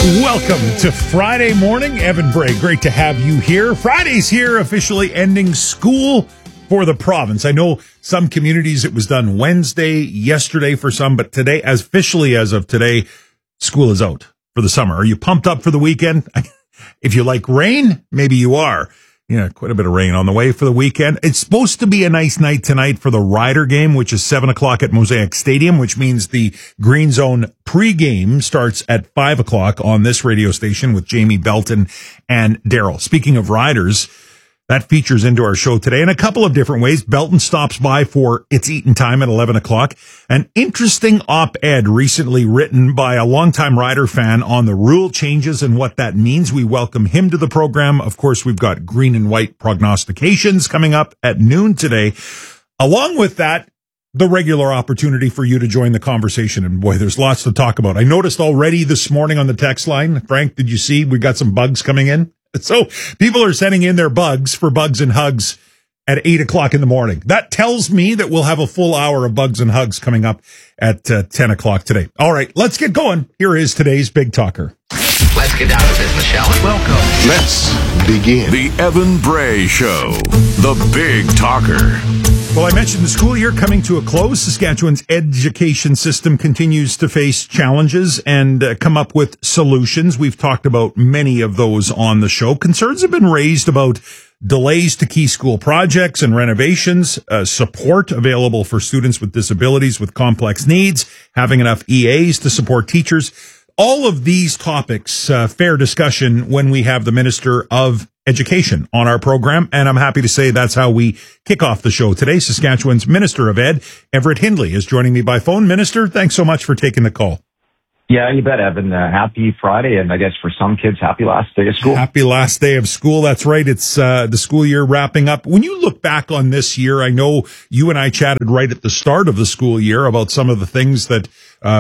Welcome to Friday morning. Evan Bray, great to have you here. Friday's here, officially ending school for the province. I know some communities it was done Wednesday, yesterday for some, but today, as officially as of today, school is out for the summer. Are you pumped up for the weekend? If you like rain, maybe you are. Yeah, quite a bit of rain on the way for the weekend. It's supposed to be a nice night tonight for the Rider game, which is 7 o'clock at Mosaic Stadium, which means the Green Zone pregame starts at 5 o'clock on this radio station with Jamie Belton and Daryl. Speaking of Riders, that features into our show today in a couple of different ways. Belton stops by for It's Eating Time at 11 o'clock. An interesting op-ed recently written by a longtime Rider fan on the rule changes and what that means. We welcome him to the program. Of course, we've got green and white prognostications coming up at noon today. Along with that, the regular opportunity for you to join the conversation. And boy, there's lots to talk about. I noticed already this morning on the text line, Frank, did you see we got some bugs coming in? So people are sending in their bugs for Bugs and Hugs at 8 o'clock in the morning. That tells me that we'll have a full hour of Bugs and Hugs coming up at 10 o'clock today. All right, let's get going. Here is today's Big Talker. Let's get down to business, shall we? Welcome. Let's begin. The Evan Bray Show, the Big Talker. Well, I mentioned the school year coming to a close. Saskatchewan's education system continues to face challenges and come up with solutions. We've talked about many of those on the show. Concerns have been raised about delays to key school projects and renovations, support available for students with disabilities with complex needs, having enough EAs to support teachers. All of these topics, fair discussion when we have the Minister of Education on our program, and I'm happy to say that's how we kick off the show today. Saskatchewan's Minister of Ed, Everett Hindley, is joining me by phone. Minister, thanks so much for taking the call. Yeah, you bet, Evan. Happy Friday, and I guess for some kids, happy last day of school. Happy last day of school. That's right. It's the school year wrapping up. When you look back on this year, I know you and I chatted right at the start of the school year about some of the things that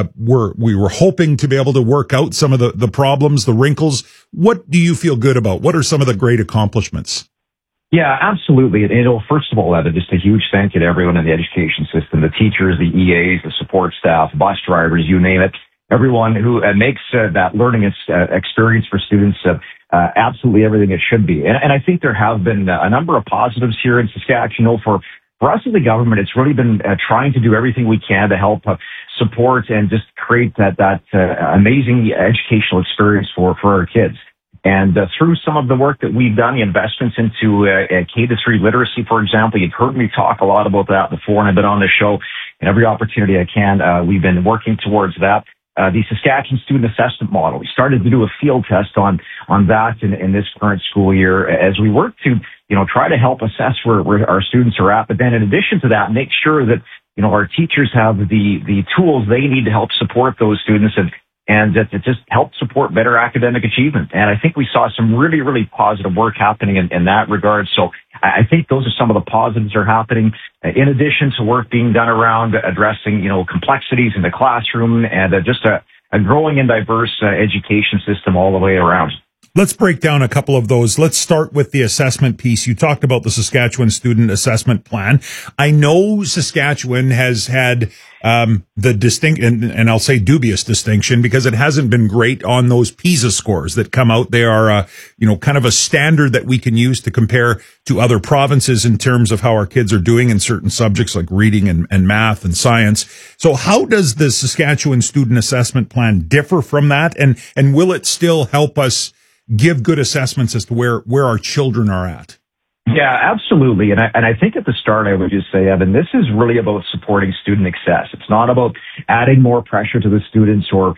we were hoping to be able to work out, some of the problems, the wrinkles. What do you feel good about? What are some of the great accomplishments? Yeah, absolutely. And, first of all, Evan, just a huge thank you to everyone in the education system, the teachers, the EAs, the support staff, bus drivers, you name it. Everyone who makes that learning experience for students absolutely everything it should be. And I think there have been a number of positives here in Saskatchewan. For us as the government, it's really been trying to do everything we can to help support and just create that amazing educational experience for our kids. And through some of the work that we've done, the investments into K-3 literacy, for example, you've heard me talk a lot about that before, and I've been on the show, and every opportunity I can, we've been working towards that. The Saskatchewan student assessment model. We started to do a field test on that in this current school year as we work to, try to help assess where our students are at. But then in addition to that, make sure that, our teachers have the tools they need to help support those students and that just help support better academic achievement. And I think we saw some really, really positive work happening in that regard. So I think those are some of the positives that are happening, in addition to work being done around addressing, complexities in the classroom and just a growing and diverse education system all the way around. Let's break down a couple of those. Let's start with the assessment piece. You talked about the Saskatchewan Student Assessment Plan. I know Saskatchewan has had the distinct, and I'll say dubious distinction, because it hasn't been great on those PISA scores that come out. They are, kind of a standard that we can use to compare to other provinces in terms of how our kids are doing in certain subjects like reading and math and science. So how does the Saskatchewan Student Assessment Plan differ from that? And will it still help us give good assessments as to where our children are at? Yeah, absolutely. And I think at the start, I would just say, Evan, this is really about supporting student success. It's not about adding more pressure to the students or,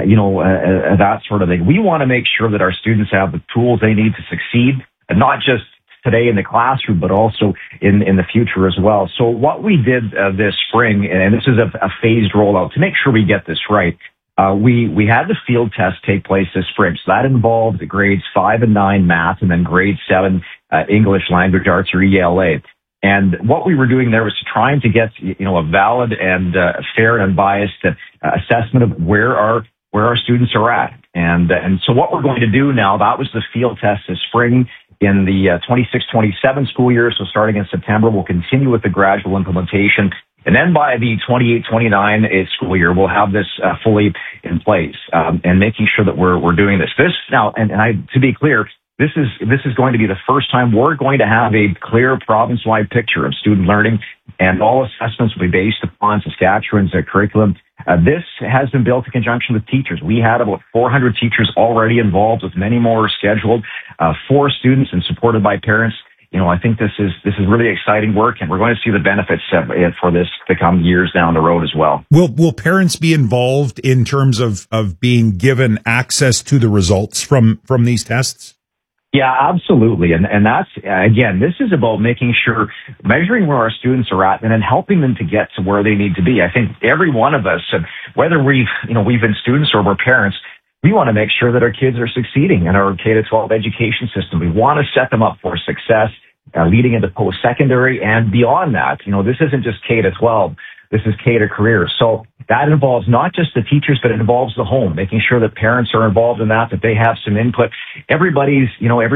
that sort of thing. We want to make sure that our students have the tools they need to succeed, and not just today in the classroom, but also in the future as well. So what we did this spring, and this is a phased rollout to make sure we get this right, we had the field test take place this spring. So that involved grades 5 and 9 math, and then grade 7 English language arts, or ELA. And what we were doing there was trying to get, a valid and fair and unbiased assessment of where our students are at. And so what we're going to do now, that was the field test this spring in the 26-27 school year. So starting in September, we'll continue with the gradual implementation. And then by the 28-29 school year, we'll have this fully in place, and making sure that we're doing this. This now, and to be clear, this is going to be the first time we're going to have a clear province-wide picture of student learning, and all assessments will be based upon Saskatchewan's curriculum. This has been built in conjunction with teachers. We had about 400 teachers already involved, with many more scheduled for students and supported by parents. I think this is really exciting work, and we're going to see the benefits for this to come years down the road as well. Will parents be involved in terms of being given access to the results from these tests? Yeah, absolutely. And that's, again, this is about making sure, measuring where our students are at and then helping them to get to where they need to be. I think every one of us, whether we've been students or we're parents, we want to make sure that our kids are succeeding in our K-12 education system. We want to set them up for success, leading into post-secondary and beyond that. This isn't just K-12. This is K to career. So that involves not just the teachers, but it involves the home, making sure that parents are involved in that they have some input. Everybody's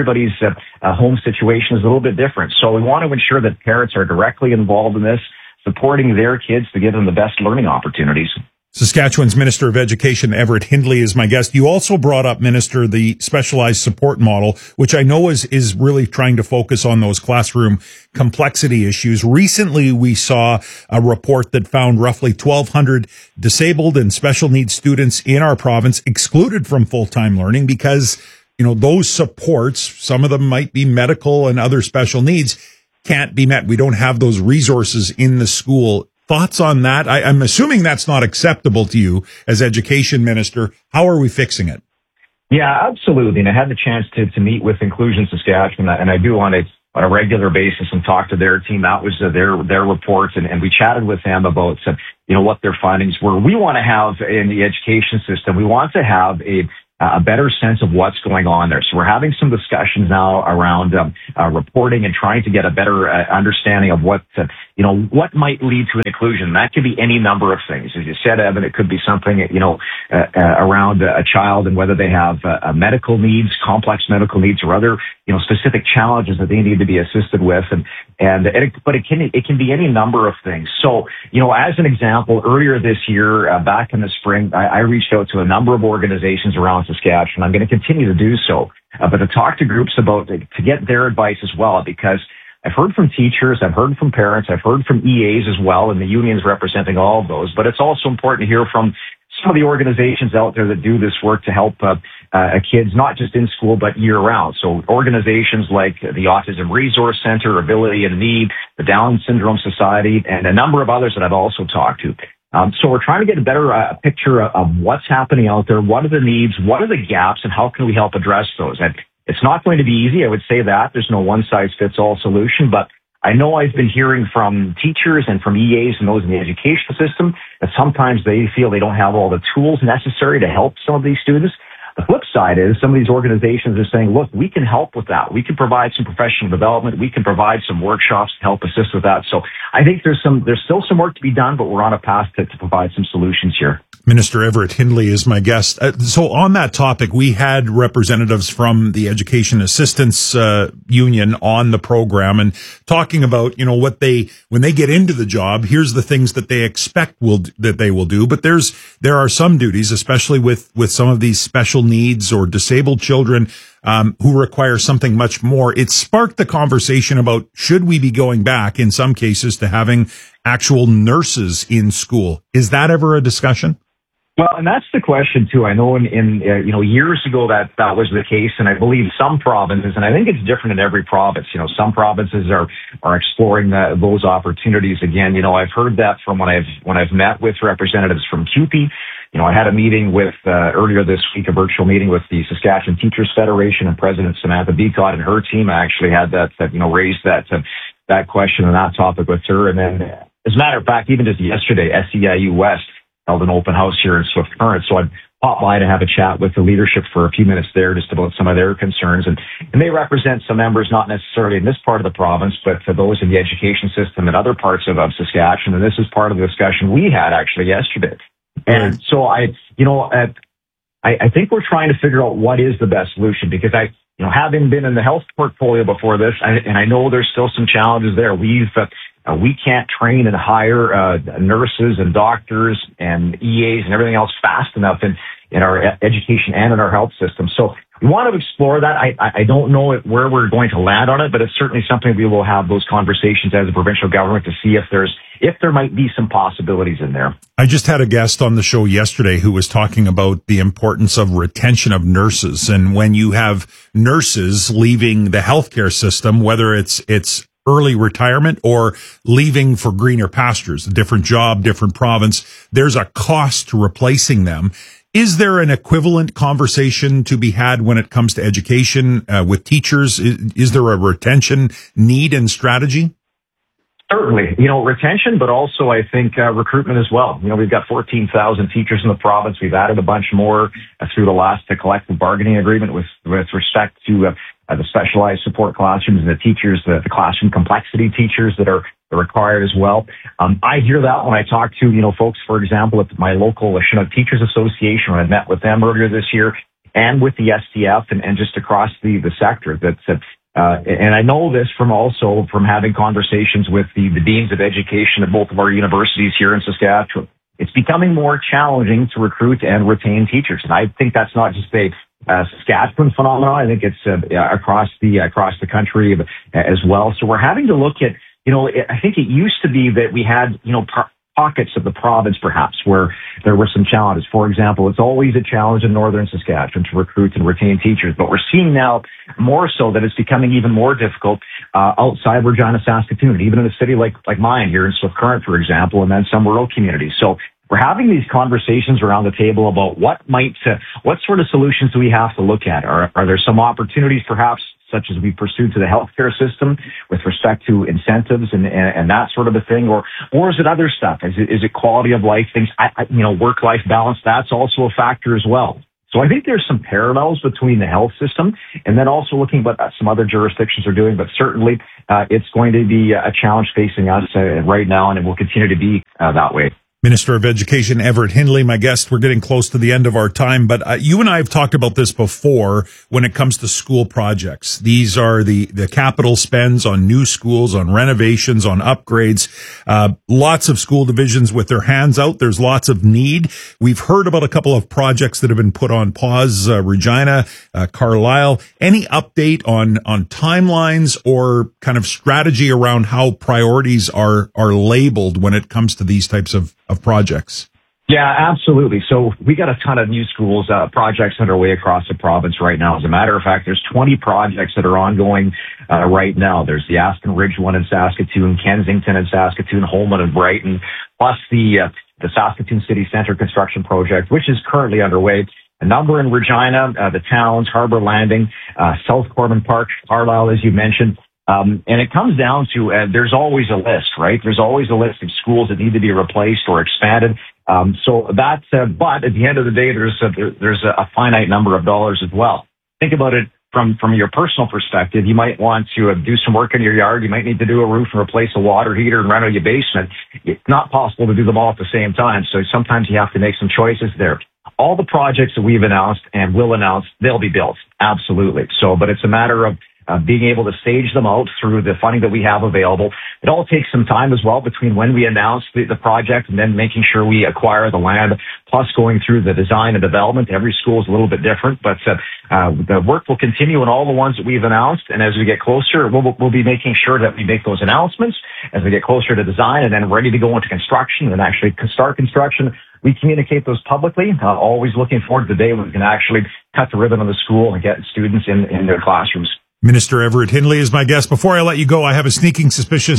home situation is a little bit different. So we want to ensure that parents are directly involved in this, supporting their kids to give them the best learning opportunities. Saskatchewan's Minister of Education, Everett Hindley, is my guest. You also brought up, Minister, the specialized support model, which I know is really trying to focus on those classroom complexity issues. Recently, we saw a report that found roughly 1,200 disabled and special needs students in our province excluded from full-time learning because, those supports, some of them might be medical and other special needs, can't be met. We don't have those resources in the school. Thoughts on that? I'm assuming that's not acceptable to you as education minister. How are we fixing it? Yeah, absolutely. And I had the chance to meet with Inclusion Saskatchewan, and I do on a regular basis and talk to their team. That was their reports, and we chatted with them about what their findings were. We want to have in the education system, we want to have a better sense of what's going on there. So we're having some discussions now around reporting and trying to get a better understanding of what might lead to an inclusion. That could be any number of things. As you said, Evan, it could be something, around a child and whether they have medical needs, complex medical needs, or other, specific challenges that they need to be assisted with. But it can be any number of things. So, as an example, earlier this year, back in the spring, I reached out to a number of organizations around Saskatchewan. I'm going to continue to do so, but to talk to groups to get their advice as well, because I've heard from teachers, I've heard from parents, I've heard from EAs as well, and the unions representing all of those. But it's also important to hear from some of the organizations out there that do this work to help kids, not just in school, but year round. So organizations like the Autism Resource Center, Ability and Need, the Down Syndrome Society, and a number of others that I've also talked to. So we're trying to get a better picture of what's happening out there, what are the needs, what are the gaps, and how can we help address those? And it's not going to be easy, I would say that. There's no one-size-fits-all solution, but I know I've been hearing from teachers and from EAs and those in the education system that sometimes they feel they don't have all the tools necessary to help some of these students. The flip side is some of these organizations are saying, look, we can help with that. We can provide some professional development. We can provide some workshops to help assist with that. So I think there's still some work to be done, but we're on a path to provide some solutions here. Minister Everett Hindley is my guest. So on that topic, we had representatives from the Education Assistants Union on the program and talking about, when they get into the job, here's the things that they expect that they will do. But there are some duties, especially with some of these special needs or disabled children, who require something much more. It sparked the conversation about should we be going back in some cases to having actual nurses in school? Is that ever a discussion? Well, and that's the question too. I know in years ago that was the case, and I believe some provinces, and I think it's different in every province. Some provinces are exploring those opportunities again. I've heard that from when I've met with representatives from CUPE. I had a meeting with earlier this week, a virtual meeting with the Saskatchewan Teachers Federation and President Samantha Beacott and her team. I actually had raised that question and that topic with her. And then, as a matter of fact, even just yesterday, SEIU West held an open house here in Swift Current. So I'd pop by to have a chat with the leadership for a few minutes there just about some of their concerns. And they represent some members, not necessarily in this part of the province, but for those in the education system and other parts of Saskatchewan. And this is part of the discussion we had actually yesterday. And so I think we're trying to figure out what is the best solution, because having been in the health portfolio before this, and I know there's still some challenges there. We can't train and hire nurses and doctors and EAs and everything else fast enough in our education and in our health system. So we want to explore that. I don't know where we're going to land on it, but it's certainly something we will have those conversations as a provincial government to see if there might be some possibilities in there. I just had a guest on the show yesterday who was talking about the importance of retention of nurses. And when you have nurses leaving the healthcare system, whether it's early retirement or leaving for greener pastures, a different job, different province, there's a cost to replacing them. Is there an equivalent conversation to be had when it comes to education with teachers? Is there a retention need and strategy? Certainly, retention, but also I think recruitment as well. We've got 14,000 teachers in the province. We've added a bunch more through the last collective bargaining agreement with respect to the specialized support classrooms and the teachers, the classroom complexity teachers that are required as well. I hear that when I talk to, folks, for example, at my local Chinook Teachers Association, when I met with them earlier this year, and with the STF and just across the sector. And I know this from having conversations with the deans of education at both of our universities here in Saskatchewan. It's becoming more challenging to recruit and retain teachers. And I think that's not just a Saskatchewan phenomenon. I think it's across the country as well. So we're having to look at, I think it used to be that we had, pockets of the province perhaps where there were some challenges. For example, it's always a challenge in northern Saskatchewan to recruit and retain teachers, but we're seeing now more so that it's becoming even more difficult outside Regina, Saskatoon, even in a city like mine here in Swift Current, for example, and then some rural communities. So we're having these conversations around the table about what sort of solutions do we have to look at? Are there some opportunities perhaps such as we pursue to the healthcare system with respect to incentives and that sort of a thing? Or is it other stuff? Is it quality of life things? Work-life balance, that's also a factor as well. So I think there's some parallels between the health system and then also looking at what some other jurisdictions are doing. But certainly it's going to be a challenge facing us right now, and it will continue to be that way. Minister of Education Everett Hindley, my guest. We're getting close to the end of our time, but you and I have talked about this before when it comes to school projects. These are the capital spends on new schools, on renovations, on upgrades. Lots of school divisions with their hands out. There's lots of need. We've heard about a couple of projects that have been put on pause, Regina, Carlisle. Any update on timelines or kind of strategy around how priorities are labeled when it comes to these types of projects? Yeah, absolutely. So we got a ton of new schools projects underway across the province right now. As a matter of fact, there's 20 projects that are ongoing right now. There's the Aston Ridge one in Saskatoon, Kensington in Saskatoon, Holman and Brighton, plus the Saskatoon City Centre construction project, which is currently underway. A number in Regina, the Towns, Harbour Landing, South Corbin Park, Carlisle, as you mentioned. And it comes down to there's always a list, right? There's always a list of schools that need to be replaced or expanded. So that's but at the end of the day, there's a finite number of dollars as well. Think about it from your personal perspective. You might want to do some work in your yard. You might need to do a roof and replace a water heater and reno your basement. It's not possible to do them all at the same time. So sometimes you have to make some choices there. All the projects that we've announced and will announce, they'll be built. Absolutely. So, but it's a matter of being able to stage them out through the funding that we have available. It all takes some time as well between when we announce the project and then making sure we acquire the land, plus going through the design and development. Every school is a little bit different, but the work will continue on all the ones that we've announced. And as we get closer, we'll be making sure that we make those announcements as we get closer to design and then ready to go into construction and actually start construction. We communicate those publicly, always looking forward to the day when we can actually cut the ribbon on the school and get students in their classrooms. Minister Everett Hindley is my guest. Before I let you go, I have a sneaking suspicion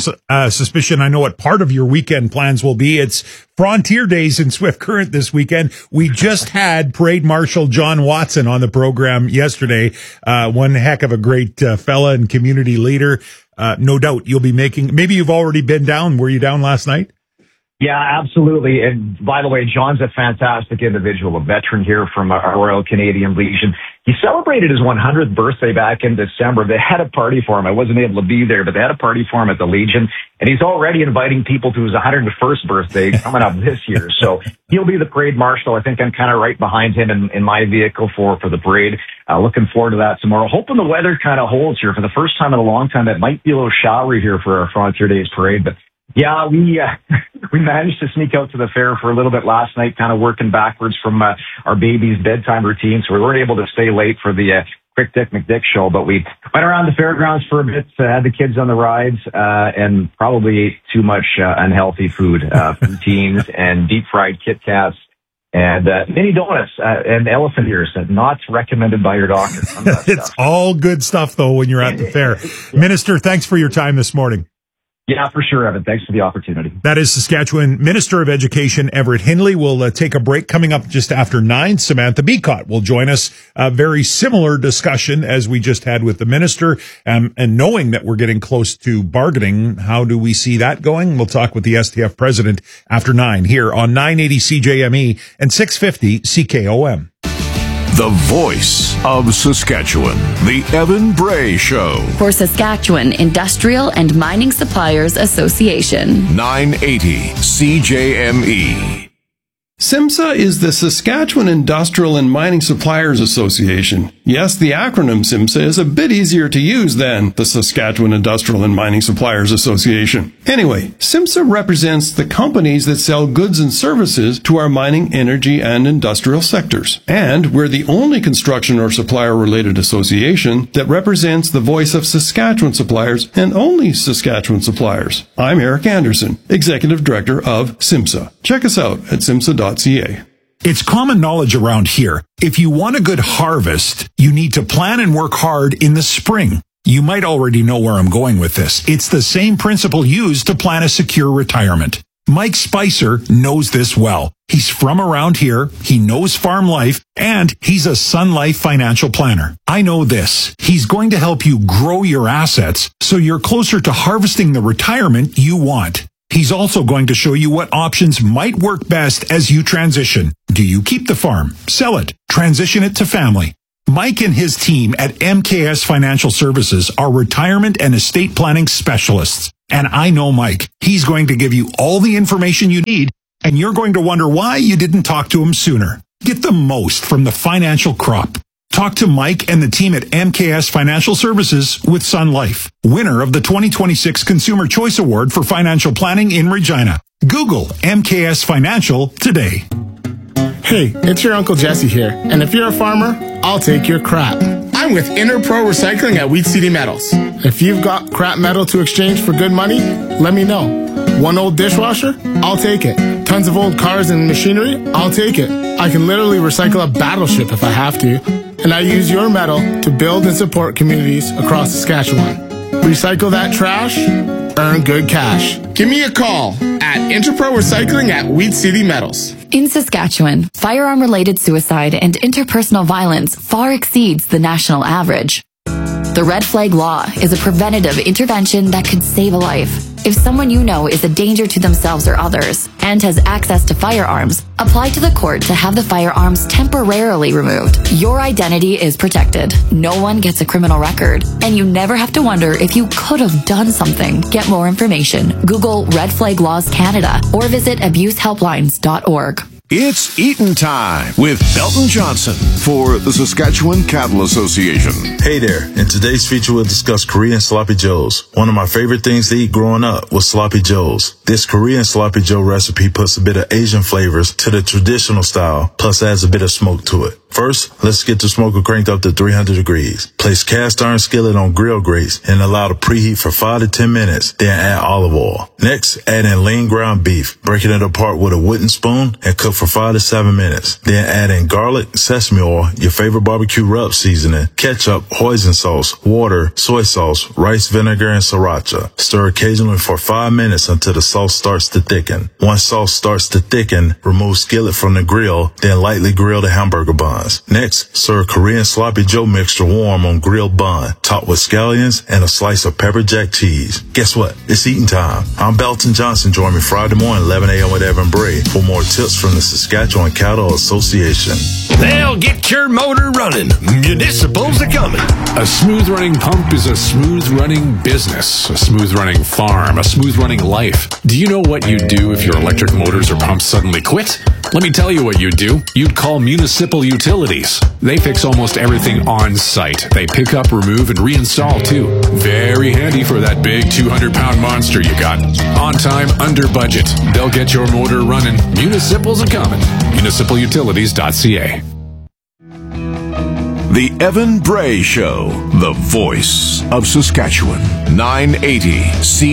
I know what part of your weekend plans will be. It's Frontier Days in Swift Current this weekend. We just had Parade Marshal John Watson on the program yesterday. One heck of a great fella and community leader. No doubt you'll be maybe you've already been down. Were you down last night? Yeah, absolutely. And by the way, John's a fantastic individual, a veteran here from our Royal Canadian Legion. He celebrated his 100th birthday back in December. They had a party for him. I wasn't able to be there, but they had a party for him at the Legion, and he's already inviting people to his 101st birthday coming up this year. So he'll be the parade marshal. I think I'm kind of right behind him in my vehicle for the parade. Looking forward to that tomorrow. Hoping the weather kind of holds here for the first time in a long time. It might be a little showery here for our Frontier Days parade, but yeah, we managed to sneak out to the fair for a little bit last night, kind of working backwards from our baby's bedtime routine. So we weren't able to stay late for the Quick Dick McDick show, but we went around the fairgrounds for a bit, had the kids on the rides, and probably ate too much unhealthy food, poutines and deep fried Kit Kats and mini donuts and elephant ears, not recommended by your doctor. It's all good stuff, though, when you're at the fair. Yeah. Minister, thanks for your time this morning. Yeah, for sure, Evan. Thanks for the opportunity. That is Saskatchewan Minister of Education, Everett Hindley. We'll take a break coming up just after 9. Samantha Beacott will join us. A very similar discussion as we just had with the minister. And knowing that we're getting close to bargaining, how do we see that going? We'll talk with the STF president after 9 here on 980 CJME and 650 CKOM. The voice of Saskatchewan, the Evan Bray Show. For Saskatchewan Industrial and Mining Suppliers Association. 980 CJME. SIMSA is the Saskatchewan Industrial and Mining Suppliers Association. Yes, the acronym SIMSA is a bit easier to use than the Saskatchewan Industrial and Mining Suppliers Association. Anyway, SIMSA represents the companies that sell goods and services to our mining, energy, and industrial sectors. And we're the only construction or supplier-related association that represents the voice of Saskatchewan suppliers and only Saskatchewan suppliers. I'm Eric Anderson, Executive Director of SIMSA. Check us out at simsa.ca. It's common knowledge around here. If you want a good harvest, you need to plan and work hard in the spring. You might already know where I'm going with this. It's the same principle used to plan a secure retirement. Mike Spicer knows this well. He's from around here, he knows farm life, and he's a Sun Life financial planner. I know this. He's going to help you grow your assets so you're closer to harvesting the retirement you want. He's also going to show you what options might work best as you transition. Do you keep the farm, sell it, transition it to family? Mike and his team at MKS Financial Services are retirement and estate planning specialists. And I know Mike. He's going to give you all the information you need, and you're going to wonder why you didn't talk to him sooner. Get the most from the financial crop. Talk to Mike and the team at MKS Financial Services with Sun Life, winner of the 2026 Consumer Choice Award for Financial Planning in Regina. Google MKS Financial today. Hey, it's your Uncle Jesse here, and if you're a farmer, I'll take your crap. I'm with Interpro Recycling at Wheat City Metals. If you've got crap metal to exchange for good money, let me know. One old dishwasher? I'll take it. Tons of old cars and machinery? I'll take it. I can literally recycle a battleship if I have to. And I use your metal to build and support communities across Saskatchewan. Recycle that trash, earn good cash. Give me a call at Interpro Recycling at Wheat City Metals. In Saskatchewan, firearm-related suicide and interpersonal violence far exceeds the national average. The Red Flag Law is a preventative intervention that could save a life. If someone you know is a danger to themselves or others and has access to firearms, apply to the court to have the firearms temporarily removed. Your identity is protected. No one gets a criminal record, and you never have to wonder if you could have done something. Get more information. Google Red Flag Laws Canada or visit abusehelplines.org. It's Eatin' Time with Belton Johnson for the Saskatchewan Cattle Association. Hey there. In today's feature, we'll discuss Korean Sloppy Joes. One of my favorite things to eat growing up was Sloppy Joes. This Korean Sloppy Joe recipe puts a bit of Asian flavors to the traditional style, plus adds a bit of smoke to it. First, let's get the smoker cranked up to 300 degrees. Place cast iron skillet on grill grates and allow to preheat for 5 to 10 minutes, then add olive oil. Next, add in lean ground beef, breaking it apart with a wooden spoon and cook for 5 to 7 minutes. Then add in garlic, sesame oil, your favorite barbecue rub seasoning, ketchup, hoisin sauce, water, soy sauce, rice vinegar, and sriracha. Stir occasionally for 5 minutes until the sauce starts to thicken. Once sauce starts to thicken, remove skillet from the grill, then lightly grill the hamburger buns. Next, serve Korean Sloppy Joe mixture warm on grilled bun, topped with scallions and a slice of pepper jack cheese. Guess what? It's eating time. I'm Belton Johnson. Join me Friday morning, 11 a.m. with Evan Bray for more tips from the Saskatchewan Cattle Association. They'll get your motor running. Municipals are coming. A smooth-running pump is a smooth-running business, a smooth-running farm, a smooth-running life. Do you know what you'd do if your electric motors or pumps suddenly quit? Let me tell you what you'd do. You'd call Municipal Utilities. They fix almost everything on site. They pick up, remove, and reinstall, too. Very handy for that big 200-pound monster you got. On time, under budget. They'll get your motor running. Municipals are coming. MunicipalUtilities.ca. The Evan Bray Show, the voice of Saskatchewan. 980 C.